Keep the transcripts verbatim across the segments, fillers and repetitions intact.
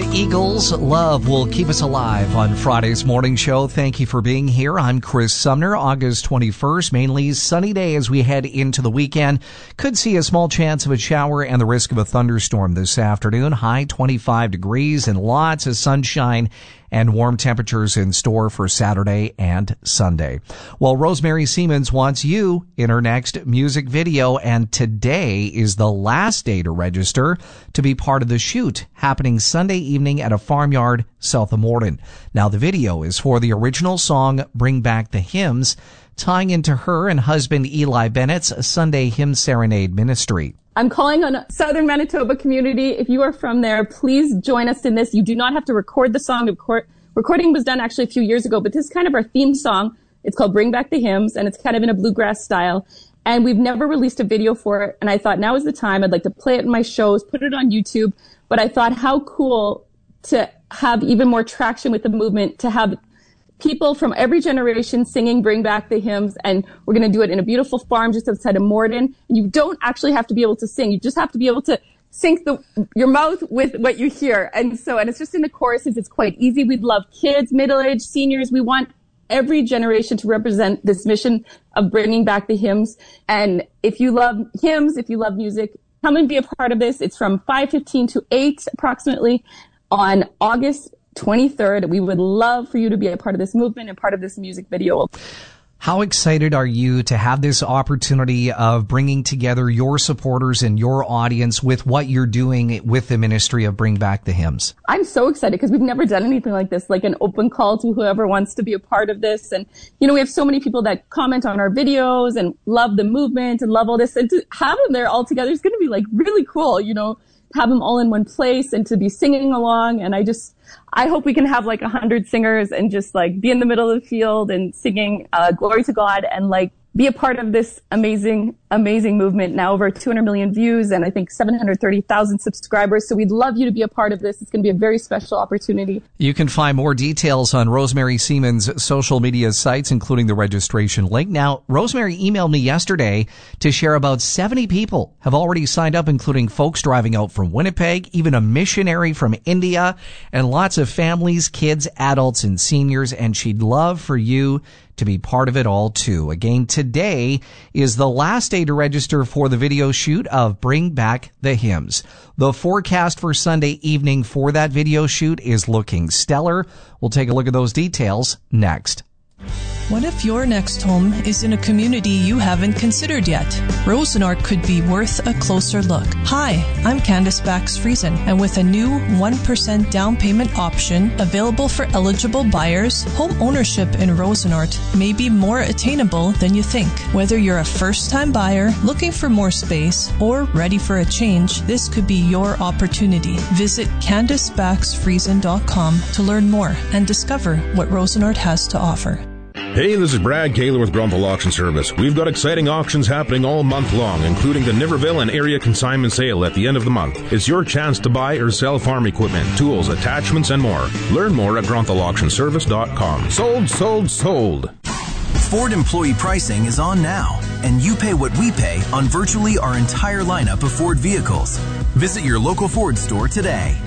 Eagles, Love Will Keep Us Alive on Friday's morning show. Thank you for being here. I'm Chris Sumner. August twenty-first, mainly sunny day as we head into the weekend. Could see a small chance of a shower and the risk of a thunderstorm this afternoon. High twenty-five degrees and lots of sunshine and warm temperatures in store for Saturday and Sunday. Well, Rosemary Siemens wants you in her next music video, and today is the last day to register to be part of the shoot happening Sunday evening at a farmyard south of Morden. Now, the video is for the original song Bring Back the Hymns, tying into her and husband Eli Bennett's Sunday Hymn Serenade ministry. I'm calling on Southern Manitoba community. If you are from there, please join us in this. You do not have to record the song. The record- recording was done actually a few years ago, but this is kind of our theme song. It's called Bring Back the Hymns, and it's kind of in a bluegrass style. And we've never released a video for it. And I thought now is the time. I'd like to play it in my shows, put it on YouTube. But I thought how cool to have even more traction with the movement, to have people from every generation singing Bring Back the Hymns, and we're going to do it in a beautiful farm just outside of Morden. And you don't actually have to be able to sing. You just have to be able to sync the, your mouth with what you hear. And so, and it's just in the choruses. It's quite easy. We'd love kids, middle-aged, seniors. We want every generation to represent this mission of bringing back the hymns. And if you love hymns, if you love music, come and be a part of this. It's from five fifteen to eight approximately on August twenty-third. We would love for you to be a part of this movement and part of this music video. How excited are you to have this opportunity of bringing together your supporters and your audience with what you're doing with the ministry of Bring Back the Hymns? I'm so excited because we've never done anything like this, like an open call to whoever wants to be a part of this. And, you know, we have so many people that comment on our videos and love the movement and love all this. And to have them there all together is going to be like really cool, you know, have them all in one place and to be singing along. And I just, I hope we can have like a hundred singers and just like be in the middle of the field and singing uh, glory to God and like be a part of this amazing, amazing movement. Now over two hundred million views and I think seven hundred thirty thousand subscribers. So we'd love you to be a part of this. It's going to be a very special opportunity. You can find more details on Rosemary Siemens' social media sites, including the registration link. Now, Rosemary emailed me yesterday to share about seventy people have already signed up, including folks driving out from Winnipeg, even a missionary from India, and lots of families, kids, adults, and seniors. And she'd love for you to be part of it all too. Again, today is the last day to register for the video shoot of Bring Back the Hymns. The forecast for Sunday evening for that video shoot is looking stellar. We'll take a look at those details next. What if your next home is in a community you haven't considered yet? Rosenort could be worth a closer look. Hi, I'm Candace Bax-Friesen, and with a new one percent down payment option available for eligible buyers, home ownership in Rosenort may be more attainable than you think. Whether you're a first-time buyer, looking for more space, or ready for a change, this could be your opportunity. Visit candace bax friesen dot com to learn more and discover what Rosenort has to offer. Hey, this is Brad Kaler with Grunthal Auction Service. We've got exciting auctions happening all month long, including the Niverville and area consignment sale at the end of the month. It's your chance to buy or sell farm equipment, tools, attachments, and more. Learn more at grunthal auction service dot com. Sold, sold, sold. Ford employee pricing is on now, and you pay what we pay on virtually our entire lineup of Ford vehicles. Visit your local Ford store today.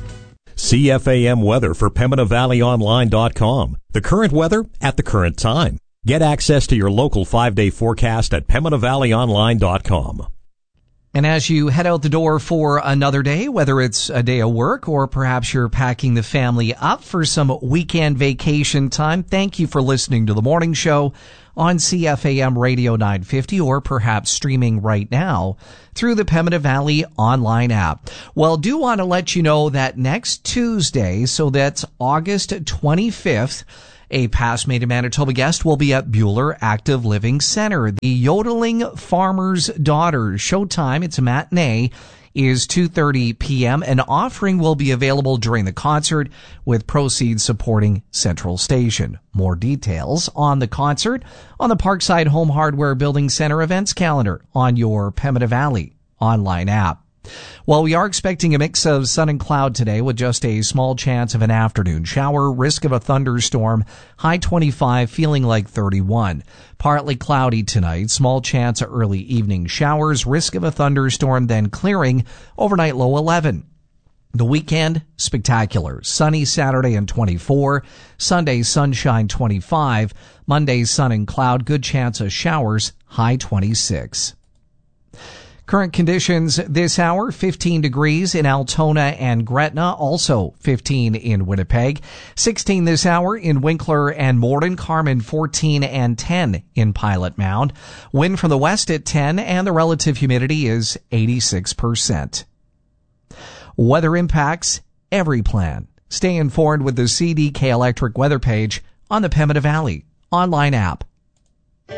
C F A M weather for Pembina Valley Online dot com. The current weather at the current time. Get access to your local five-day forecast at Pembina Valley Online dot com. And as you head out the door for another day, whether it's a day of work or perhaps you're packing the family up for some weekend vacation time, thank you for listening to the morning show on C F A M Radio nine fifty or perhaps streaming right now through the Pembina Valley online app. Well, do want to let you know that next Tuesday, so that's August twenty-fifth, a past Made in Manitoba guest will be at Buhler Active Living Center. The Yodeling Farmer's Daughter showtime, it's a matinee, is two thirty p.m. An offering will be available during the concert with proceeds supporting Central Station. More details on the concert on the Parkside Home Hardware Building Center events calendar on your Pembina Valley online app. Well, we are expecting a mix of sun and cloud today with just a small chance of an afternoon shower, risk of a thunderstorm, high twenty-five, feeling like thirty-one. Partly cloudy tonight, small chance of early evening showers, risk of a thunderstorm, then clearing, overnight low eleven. The weekend, spectacular. Sunny Saturday and twenty-four. Sunday, sunshine twenty-five. Monday, sun and cloud. Good chance of showers. High twenty-six. Current conditions this hour, fifteen degrees in Altona and Gretna, also fifteen in Winnipeg, sixteen this hour in Winkler and Morden, Carmen fourteen and ten in Pilot Mound. Wind from the west at ten and the relative humidity is eighty-six percent. Weather impacts every plan. Stay informed with the C D K Electric weather page on the Pembina Valley online app.